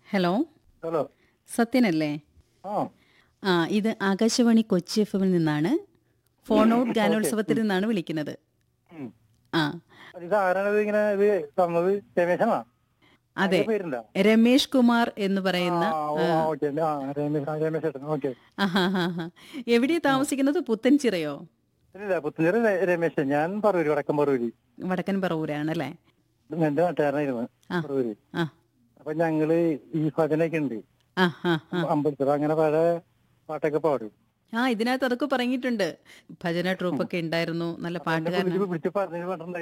Hello, hello. സത്യനല്ലേ? ആ. ഇത് ആകാശവാണി കൊച്ചി എഫ്എമ്മിൽ നിന്നാണ്. Phone out okay. ഗാനോത്സവത്തിൽ നിന്നാണ് വിളിക്കുന്നത്. ആ ഇത് ആരാണത് ഇങ്ങനെ ഇത് തന്നത്? രമേശനാ? അതെ, അതിന്റെ പേരുണ്ടോ? രമേഷ് കുമാർ എന്ന് ആ. പറയുന്ന. ഓ, ഓക്കെ. രമേശ് ചേട്ടൻ. ഓക്കെ. എവിടെയാ താമസിക്കുന്നത്? പുത്തൻചിറയോ? ഇല്ല, പുത്തുഞ്ചേരി രമേശൻ. ഞാൻ പറവൂര്, വടക്കം പറവൂര്. വടക്കൻ പറവൂരാണല്ലേ? എന്റെ നാട്ടുകാരനായിരുന്നു ആ പറവൂര്. ആ അപ്പൊ ഞങ്ങള് ഈ ഭജനൊക്കെ ഉണ്ട് ആ ആ ആ അമ്പലത്തിൽ, അങ്ങനെ പല പാട്ടൊക്കെ പാടും. ഇതിനകത്ത് അതൊക്കെ പറഞ്ഞിട്ടുണ്ട്. ഭജന ട്രൂപ്പൊക്കെ ഉണ്ടായിരുന്നു, നല്ല അപ്പൊ എന്നെ പാട്ടുകാരനാണ്. വിളിച്ച് പറഞ്ഞു പറഞ്ഞിട്ടുണ്ടായിരുന്നു.